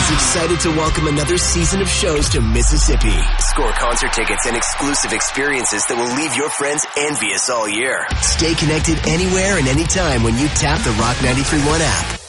is excited to welcome another season of shows to Mississippi. Score concert tickets and exclusive experiences that will leave your friends envious all year. Stay connected anywhere and anytime when you tap the Rock 93.1 app.